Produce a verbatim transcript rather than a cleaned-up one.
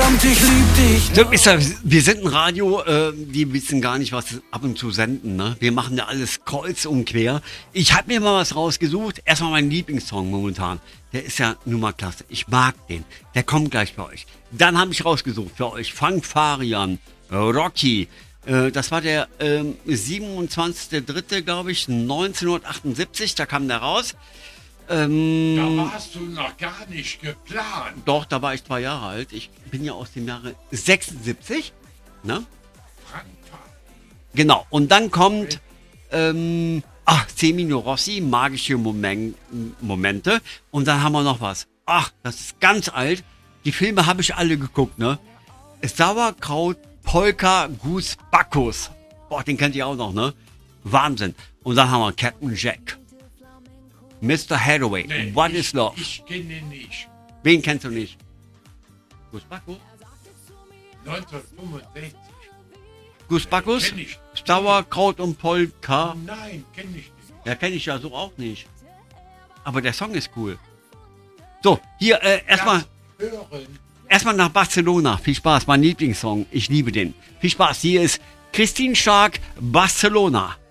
und ich lieb dich. So, ist ja, wir sind ein Radio, äh, die wissen gar nicht, was ab und zu senden. Ne? Wir machen ja alles kreuz und quer. Ich habe mir mal was rausgesucht. Erstmal mein Lieblingssong momentan. Der ist ja nun mal klasse. Ich mag den. Der kommt gleich bei euch. Dann habe ich rausgesucht für euch Fangfarian, Rocky. Äh, das war der ähm, siebenundzwanzigster dritte glaube ich, neunzehnhundertachtundsiebzig. Da kam der raus. Ähm, Da warst du noch gar nicht geplant. Doch, da war ich zwei Jahre alt. Ich bin ja aus dem Jahre sechsundsiebzig. Ne? Frankfurt. Genau. Und dann kommt ähm, ach, Semino Rossi, magische Moment, Momente. Und dann haben wir noch was. Ach, das ist ganz alt. Die Filme habe ich alle geguckt, ne? Sauerkraut, Polka, Goose, Bacchus. Boah, den kennt ihr auch noch, ne? Wahnsinn. Und dann haben wir Captain Jack. Mister Hathaway, Nee, What ich, is Love? Ich kenne ihn nicht. Wen kennst du nicht? Goose Bacchus? neunzehnhundertfünfundsechzig. Goose Bacchus? Kenn ich. Sauerkraut und Polka? Nein, kenne ich nicht. Ja, kenne ich ja so auch nicht. Aber der Song ist cool. So, hier äh, erstmal Das Hören. erstmal nach Barcelona. Viel Spaß, mein Lieblingssong. Ich liebe den. Viel Spaß. Hier ist Christine Stark, Barcelona.